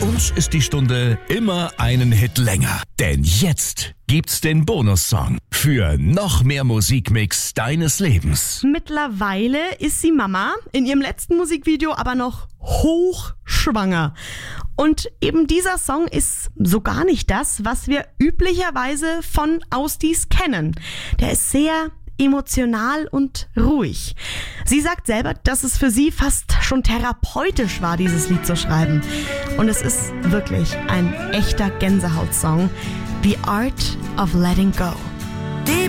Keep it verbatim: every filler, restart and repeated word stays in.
uns ist die Stunde immer einen Hit länger. Denn jetzt gibt's den Bonussong für noch mehr Musikmix deines Lebens. Mittlerweile ist sie Mama, in ihrem letzten Musikvideo aber noch hochschwanger. Und eben dieser Song ist so gar nicht das, was wir üblicherweise von Ausdies kennen. Der ist sehr emotional und ruhig. Sie sagt selber, dass es für sie fast schon therapeutisch war, dieses Lied zu schreiben. Und es ist wirklich ein echter Gänsehautsong. The Art of Letting Go.